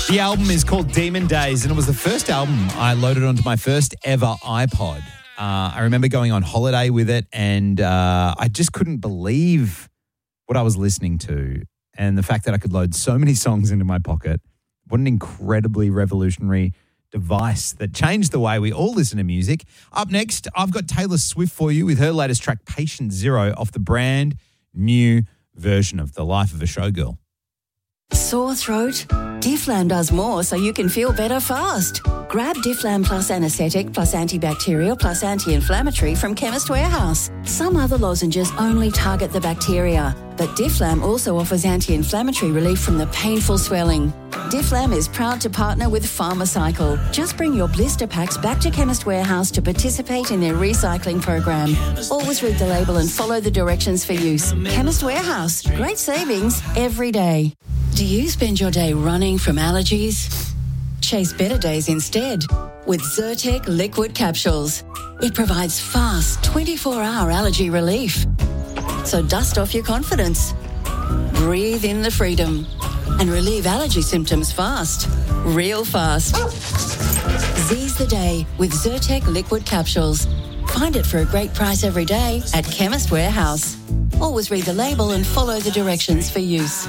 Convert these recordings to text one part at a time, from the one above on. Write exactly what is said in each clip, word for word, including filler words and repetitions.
The album is called Demon Days, and it was the first album I loaded onto my first ever iPod. Uh, I remember going on holiday with it, and uh, I just couldn't believe what I was listening to, and the fact that I could load so many songs into my pocket. What an incredibly revolutionary device that changed the way we all listen to music. Up next, I've got Taylor Swift for you with her latest track, Patient Zero, off the brand new version of The Life of a Showgirl. Sore throat? Difflam does more so you can feel better fast. Grab Difflam Plus Anesthetic plus Antibacterial plus Anti-Inflammatory from Chemist Warehouse. Some other lozenges only target the bacteria, but Difflam also offers anti-inflammatory relief from the painful swelling. Difflam is proud to partner with Pharmacycle. Just bring your blister packs back to Chemist Warehouse to participate in their recycling program. Always read the label and follow the directions for use. Chemist Warehouse. Great savings every day. Do you spend your day running from allergies? Chase better days instead with Zyrtec liquid capsules. It provides fast twenty-four hour allergy relief. So dust off your confidence, breathe in the freedom, and relieve allergy symptoms fast, real fast. Seize the day with Zyrtec liquid capsules. Find it for a great price every day at Chemist Warehouse. Always read the label and follow the directions for use.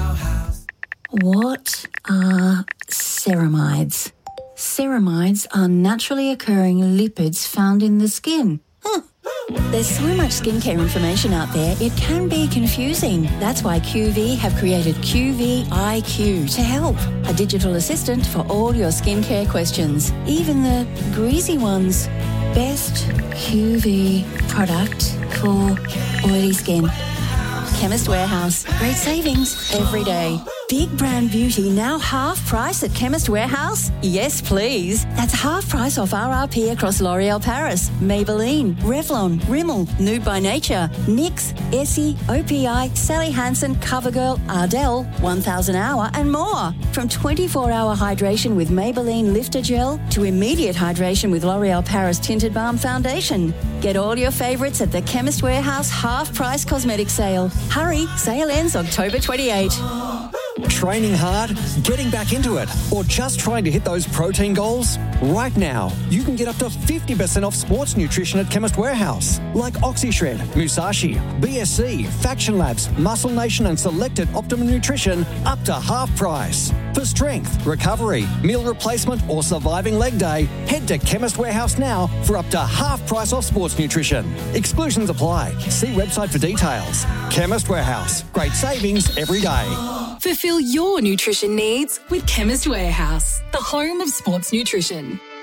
What are ceramides? Ceramides are naturally occurring lipids found in the skin. Huh. There's so much skincare information out there, it can be confusing. That's why Q V have created Q V I Q to help. A digital assistant for all your skincare questions, even the greasy ones. Best Q V product for oily skin. Chemist Warehouse. Great savings every day. Big brand beauty now half price at Chemist Warehouse? Yes, please. That's half price off R R P across L'Oreal Paris, Maybelline, Revlon, Rimmel, Nude by Nature, N Y X, Essie, O P I, Sally Hansen, CoverGirl, Ardell, one thousand hour and more. From twenty-four hour hydration with Maybelline Lifter Gel to immediate hydration with L'Oreal Paris Tinted Balm Foundation. Get all your favourites at the Chemist Warehouse half price cosmetic sale. Hurry, sale ends October twenty-eighth. Training hard, getting back into it, or just trying to hit those protein goals? Right now, you can get up to fifty percent off sports nutrition at Chemist Warehouse, like OxyShred, Musashi, B S C, Faction Labs, Muscle Nation and selected Optimum Nutrition up to half price. For strength, recovery, meal replacement or surviving leg day, head to Chemist Warehouse now for up to half price off sports nutrition. Exclusions apply. See website for details. Chemist Warehouse. Great savings every day. Fulfill your nutrition needs with Chemist Warehouse, the home of sports nutrition.